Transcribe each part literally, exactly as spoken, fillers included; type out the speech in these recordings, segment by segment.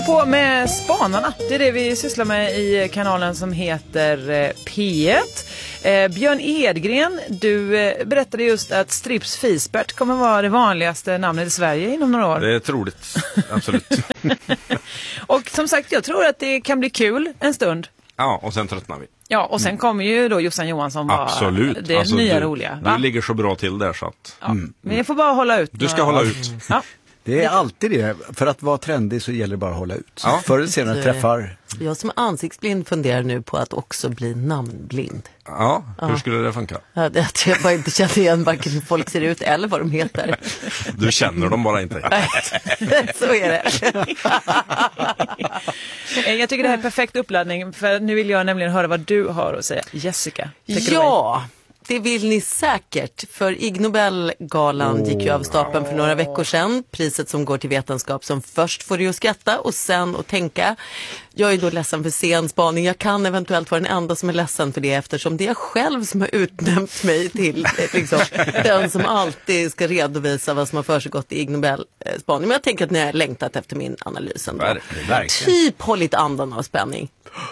på med Spanarna. Det är det vi sysslar med i kanalen som heter P ett. Eh, Björn Edgren, du eh, berättade just att Strips Fisbert kommer vara det vanligaste namnet i Sverige inom några år. Det är troligt, absolut. Och som sagt, jag tror att det kan bli kul en stund. Ja, och sen tröttnar vi. Ja, och sen mm. kommer ju då Jossan Johansson vara absolut. det alltså, nya du, roliga. Va? Du ligger så bra till där så att... Ja, mm. Men jag får bara hålla ut. Du ska hålla ut. Ja. Det är alltid det. För att vara trendig så gäller det bara att hålla ut. Ja. Förr eller senare träffar... Jag som ansiktsblind funderar nu på att också bli namnblind. Ja, hur ja. skulle det funka? Ja, det, att jag bara inte känner igen varken hur folk ser ut eller vad de heter. Du känner dem bara inte. Så är det. Jag tycker det här är perfekt uppladdning. För nu vill jag nämligen höra vad du har att säga. Jessica, ja, det vill ni säkert, för Ig Nobelgalan oh. gick ju av stapeln för några veckor sedan. Priset som går till vetenskap som först får dig att skratta och sen att tänka. Jag är då ledsen för sen spaning. Jag kan eventuellt vara den enda som är ledsen för det, eftersom det är jag själv som har utnämnt mig till liksom, den som alltid ska redovisa vad som har försiggått i Ig Nobelspaning. Men jag tänker att ni har längtat efter min analys ändå. Verkligen. Typ hållit andan av spänning.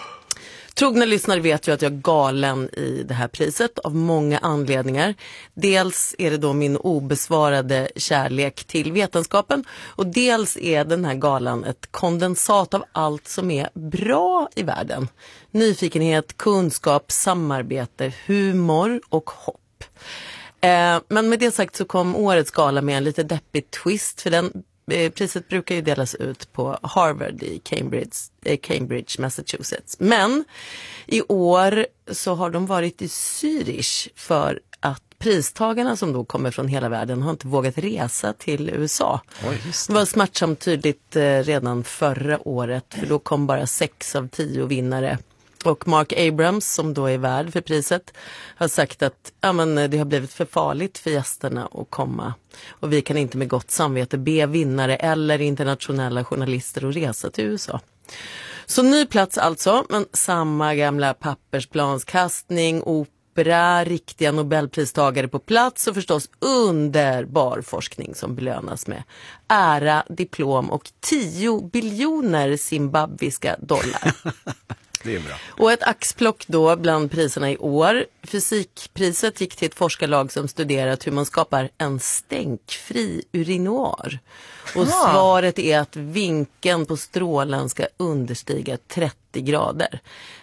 Trogna lyssnare vet ju att jag är galen i det här priset av många anledningar. Dels är det då min obesvarade kärlek till vetenskapen och dels är den här galan ett kondensat av allt som är bra i världen. Nyfikenhet, kunskap, samarbete, humor och hopp. Eh, men med det sagt så kom årets gala med en lite deppig twist, för den priset brukar ju delas ut på Harvard i Cambridge, Cambridge, Massachusetts. Men i år så har de varit i Zürich för att pristagarna som då kommer från hela världen har inte vågat resa till U S A. Oj, det. det var smärtsamt tydligt redan förra året, för då kom bara sex av tio vinnare. Och Mark Abrams, som då är värd för priset, har sagt att ja, men det har blivit för farligt för gästerna att komma. Och vi kan inte med gott samvete be vinnare eller internationella journalister att resa till U S A. Så ny plats alltså, men samma gamla pappersplanskastning, opera, riktiga Nobelpristagare på plats och förstås underbar forskning som belönas med ära, diplom och tio biljoner zimbabwiska dollar. Det är bra. Och ett axplock då bland priserna i år. Fysikpriset gick till ett forskarlag som studerat hur man skapar en stänkfri urinoar. Och ah. svaret är att vinkeln på strålen ska understiga trettio grader.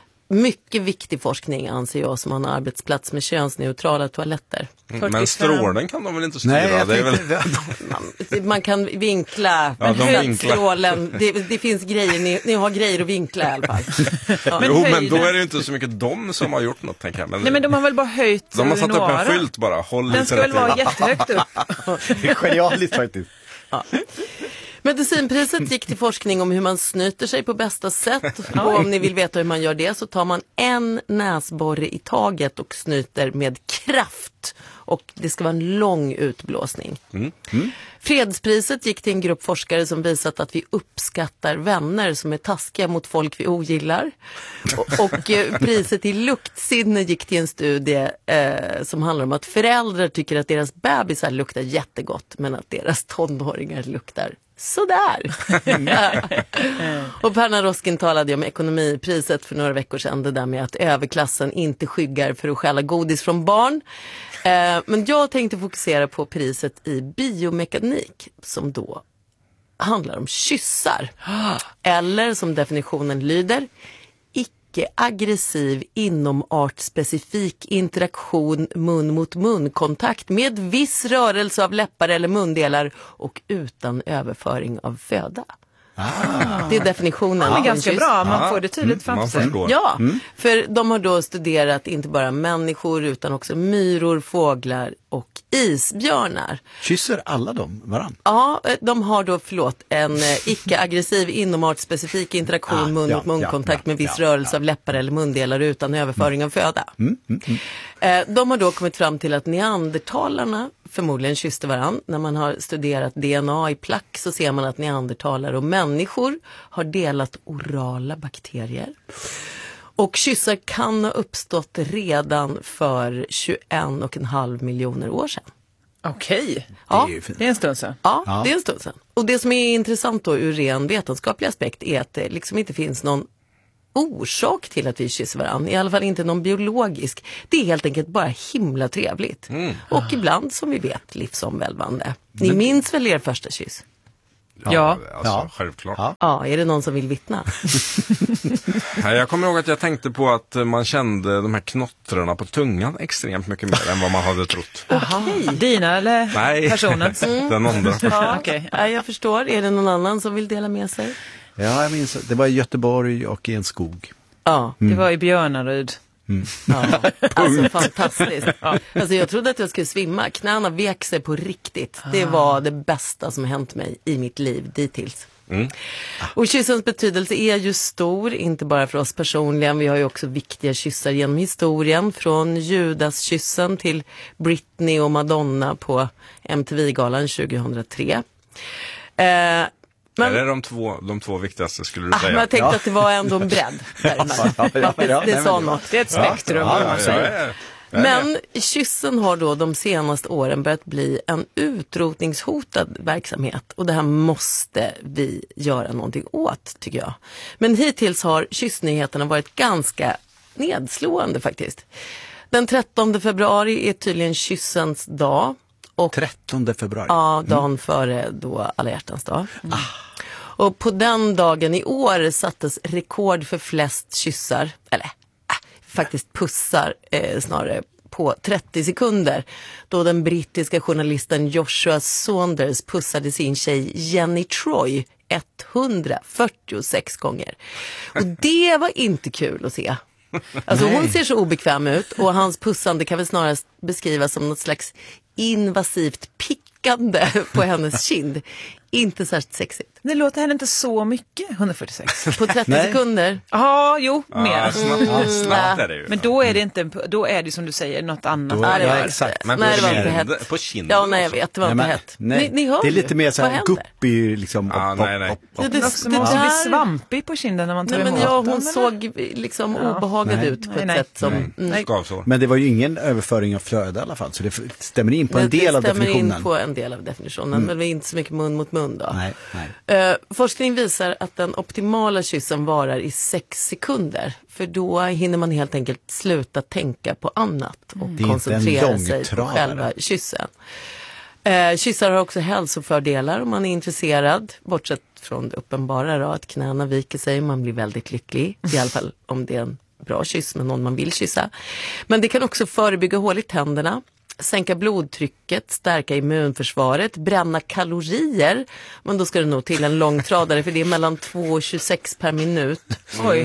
Mycket viktig forskning anser jag som har en arbetsplats med könsneutrala toaletter. Mm, men strålen kan de väl inte styra? Nej, det är väl... man, man kan vinkla, ja, men vinklar. Strålen, det, det finns grejer, ni, ni har grejer att vinkla i alla fall. Ja. Men jo, men då är det ju inte så mycket de som har gjort något, tänker jag. Men nej, men de har väl bara höjt de har satt upp en skylt bara. Håll den ska väl vara jättehögt upp. Det är genialiskt faktiskt. Ja. Medicinpriset gick till forskning om hur man snyter sig på bästa sätt. Och om ni vill veta hur man gör det så tar man en näsborre i taget och snyter med kraft. Och det ska vara en lång utblåsning. Mm. Mm. Fredspriset gick till en grupp forskare som visat att vi uppskattar vänner som är taskiga mot folk vi ogillar. Och, och eh, priset i luktsinne gick till en studie eh, som handlar om att föräldrar tycker att deras bebisar luktar jättegott men att deras tonåringar luktar sådär. Och Perna Roskin talade om ekonomipriset för några veckor sedan, det där med att överklassen inte skyggar för att stjäla godis från barn. Eh, men jag tänkte fokusera på priset i biomekanik som då handlar om kyssar. Eller som definitionen lyder, icke-aggressiv inomartspecifik interaktion mun mot mun-kontakt med viss rörelse av läppar eller mundelar och utan överföring av föda. Ah. Det är definitionen. Det är ganska bra, man ah. får det tydligt mm, framför sig. Ja, mm. för de har då studerat inte bara människor utan också myror, fåglar och isbjörnar. Kysser alla dem varann? Ja, de har då, förlåt, en icke-aggressiv inomartspecifik interaktion ah, mun ja, mot munkontakt ja, med viss ja, rörelse ja. av läppar eller mundelar utan överföring mm. av föda. Mm, mm, mm. De har då kommit fram till att neandertalarna förmodligen kysste varann. När man har studerat D N A i plack så ser man att neandertalare och människor har delat orala bakterier. Och kyssar kan ha uppstått redan för tjugoen och en halv miljoner år sedan. Okej, ja. Det är ju fint. Det är en stund sedan. Ja, Ja. det är en stund sedan. Och det som är intressant då ur ren vetenskaplig aspekt är att det liksom inte finns någon orsak till att vi kysser varandra. I alla fall inte någon biologisk. Det är helt enkelt bara himla trevligt. Mm. Och ibland, som vi vet, livsomvälvande. Ni Men... minns väl er första kyss? Ja, ja. Alltså, ja. självklart. Ja. ja, är det någon som vill vittna? Nej, jag kommer ihåg att jag tänkte på att man kände de här knottrarna på tungan extremt mycket mer än vad man hade trott. Okej, dina eller Nej, personens? Mm. den andra. Ja, okay. ja, jag förstår. Är det någon annan som vill dela med sig? Ja, jag minns. Det var i Göteborg och i en skog. Ja, mm. det var i Björnaryd. Mm. Ja, alltså fantastiskt. Ja. Alltså jag trodde att jag skulle svimma. Knäna vek sig på riktigt. Det var det bästa som hänt mig i mitt liv dittills. Mm. Och kyssens betydelse är ju stor, inte bara för oss personligen. Vi har ju också viktiga kyssar genom historien. Från Judas-kyssen till Britney och Madonna på M T V-galan tjugohundratre. Eh, Men, är det de två, de två viktigaste skulle du ah, säga? Men jag tänkte ja. att det var ändå en bredd. Där ja, ja, ja, det ja, det sa det något. Det är ett spektrum. Ja, ja, ja, ja, ja. Ja, men kyssen har då de senaste åren börjat bli en utrotningshotad verksamhet. Och det här måste vi göra någonting åt, tycker jag. Men hittills har kyssnyheterna varit ganska nedslående faktiskt. Den trettonde februari är tydligen kyssens dag. Och, trettonde februari? Ja, dagen mm. före då alla hjärtans dag. Mm. Ah. Och på den dagen i år sattes rekord för flest kyssar, eller äh, faktiskt pussar eh, snarare, på trettio sekunder. Då den brittiska journalisten Joshua Saunders pussade sin tjej Jenny Troy etthundrafyrtiosex gånger. Och det var inte kul att se. Alltså hon ser så obekväm ut och hans pussande kan väl snarast beskrivas som något slags invasivt pickande på hennes kind. Inte särskilt sexigt. Det låter henne inte så mycket, etthundrafyrtiosex. På trettio Nej. sekunder? Ja, jo, ja, mer. Snabbt, mm, snabbt är det ju. Men då är det inte, då är det som du säger, något annat. Då, nej, det var ja, inte, exakt. Men nej, på, det var kinden, inte hett. på kinden. Ja, nej, jag vet, det var nej, inte men, hett. Nej. Ni, ni hör det är lite mer så här guppig liksom. Ah, upp, nej, nej. upp, upp, Ja, upp. det, Det också det måste där... bli svampig på kinden när man tar Nej, men emot ja, dem, hon eller? såg liksom Ja. obehagad Nej. ut på Nej, ett nej. sätt som... Nej. Mm. Skavsår. Men det var ju ingen överföring av flöde i alla fall. Så det stämmer in på en Det del av stämmer definitionen. in på en del av definitionen, Mm. men det är inte så mycket mun mot mun då. Nej, nej. Uh, forskning visar att den optimala kyssen varar i sex sekunder. För då hinner man helt enkelt sluta tänka på annat och Det är koncentrera inte en sig på långtradare. själva kyssen. Uh, kyssar har också hälsofördelar om man är intresserad. Bortsett från det uppenbara då, att knäna viker sig och man blir väldigt lycklig. I alla fall om det är en bra kyss med någon man vill kyssa. Men det kan också förebygga hål i tänderna. Sänka blodtrycket, stärka immunförsvaret, bränna kalorier. Men då ska det nog till en långtradare för det är mellan två och tjugosex per minut. Oj.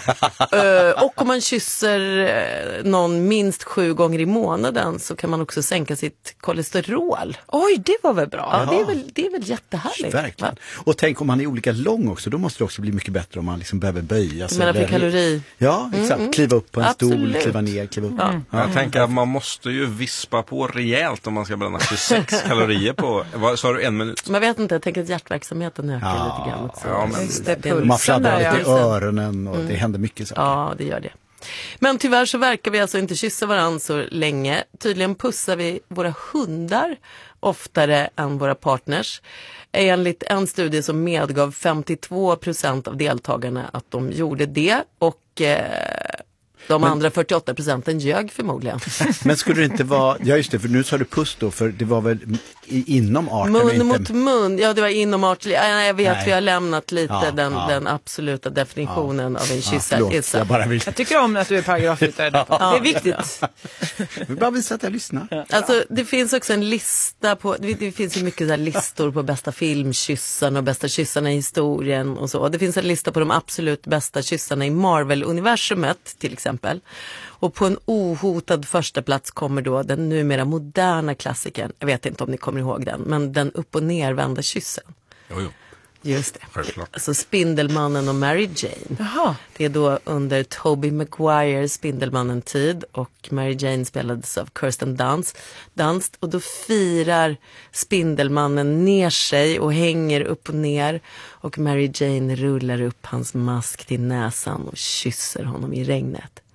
uh, och om man kysser uh, någon minst sju gånger i månaden så kan man också sänka sitt kolesterol. Oj, det var väl bra. Ja, det är väl, det är väl jättehärligt. Verkligen. Och tänk om man är olika lång också, då måste det också bli mycket bättre om man liksom behöver böja sig. Du menar för kalori? Ja, exakt. Mm, mm. Kliva upp på en Absolut. stol, kliva ner, kliva upp. Ja. Ja. Jag tänker att man måste ju vispa på rejält om man ska bränna tjugosex kalorier på, vad sa du, en minut? Man vet inte, jag tänker att hjärtverksamheten ökar Ja. lite grann. Så. Ja, men- Just det, Det är en- Och man pulsen fladdrar där, lite ja. i öronen och det händer mycket saker. Ja, det gör det. Men tyvärr så verkar vi alltså inte kyssa varandra så länge. Tydligen pussar vi våra hundar oftare än våra partners. Enligt en studie som medgav femtiotvå procent av deltagarna att de gjorde det och eh, de Men- andra fyrtioåtta procenten ljög förmodligen. Men skulle det inte vara, ja just det, för nu sa du puss då, för det var väl i, inom arten och Mun inte... mot mun, ja det var inomartligt. Ja, jag vet, Nej. vi har lämnat lite Ja, den, ja. den absoluta definitionen av en Ja, kyss. förlåt, jag bara vill, Jag tycker om att du är paragrafryttare. Det är viktigt. jag vill bara visa att jag lyssnar. Alltså det finns också en lista på, det, det finns ju mycket så här listor på bästa filmkyssarna och bästa kyssarna i historien och så. Det finns en lista på de absolut bästa kyssarna i Marvel-universumet till exempel. Och på en ohotad första plats kommer då den numera moderna klassikern, jag vet inte om ni kommer ihåg den, men den upp- och nervända kyssen. Jo, jo. Just det. Självklart. Alltså Spindelmannen och Mary Jane. Jaha. Det är då under Tobey Maguire Spindelmannen-tid och Mary Jane spelades av Kirsten Dunst. Dunst och då firar Spindelmannen ner sig och hänger upp och ner och Mary Jane rullar upp hans mask till näsan och kysser honom i regnet.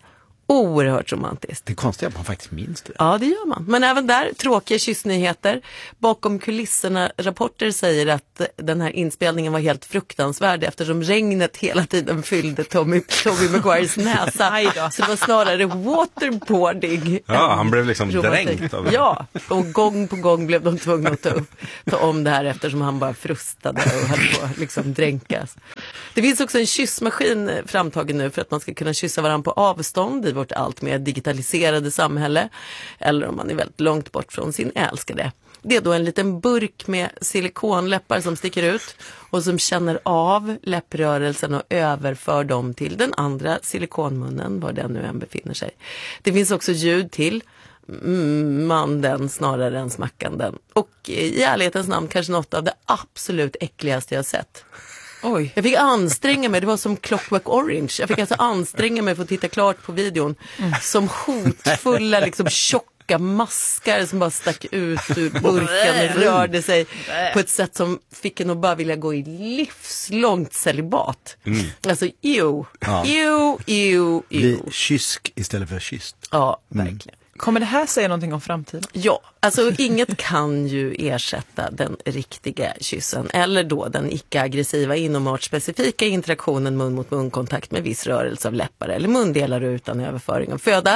Oerhört romantiskt. Det är konstigt att man faktiskt minns det. Ja, det gör man. Men även där, tråkiga kyssnyheter. Bakom kulisserna, rapporter säger att den här inspelningen var helt fruktansvärd eftersom regnet hela tiden fyllde Tommy, Tommy Maguires näsa. Så det var snarare waterboarding. Ja, han blev liksom romantik. dränkt av det. Ja, och gång på gång blev de tvungna att ta, upp, ta om det här eftersom han bara frustade och höll på att liksom dränkas. Det finns också en kyssmaskin framtagen nu för att man ska kunna kyssa varandra på avstånd i vårt allt mer digitaliserade samhälle, eller om man är väldigt långt bort från sin älskade. Det är då en liten burk med silikonläppar som sticker ut och som känner av läpprörelsen och överför dem till den andra silikonmunnen, var den nu än befinner sig. Det finns också ljud till mm, manden snarare än smackanden. Och i ärlighetens namn kanske något av det absolut äckligaste jag sett. Oj. Jag fick anstränga mig, det var som Clockwork Orange. Jag fick alltså anstränga mig för att titta klart på videon. Mm. Som hotfulla, liksom tjocka maskar som bara stack ut ur burken och rörde sig på ett sätt som fick en att bara vilja gå i livslångt celibat. Mm. Alltså, ew, ja. ew, ew, ew. Bli kysk istället för kysst. Ja, verkligen. Mm. Kommer det här säga någonting om framtiden? Ja, alltså inget kan ju ersätta den riktiga kyssen eller då den icke-aggressiva inomartspecifika interaktionen mun mot munkontakt med viss rörelse av läppar eller mundelar utan överföring av föda.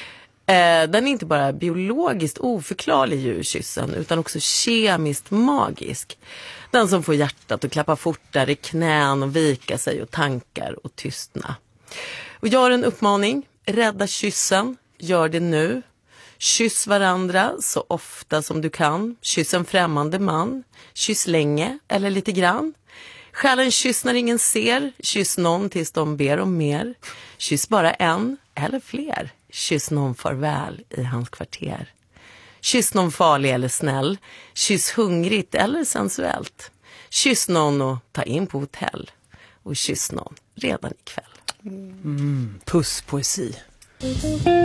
Eh, den är inte bara biologiskt oförklarlig djurkyssen utan också kemiskt magisk. Den som får hjärtat att klappa fortare i knän och vika sig och tankar och tystna. Och jag har en uppmaning, rädda kyssen, gör det nu. Kyss varandra så ofta som du kan. Kyss en främmande man. Kyss länge eller lite grann. Skäl en kyss när ingen ser. Kyss någon tills de ber om mer. Kyss bara en eller fler. Kyss någon farväl i hans kvarter. Kyss någon farlig eller snäll. Kyss hungrigt eller sensuellt. Kyss någon och ta in på hotell. Och kyss någon redan ikväll. Mm, pusspoesi.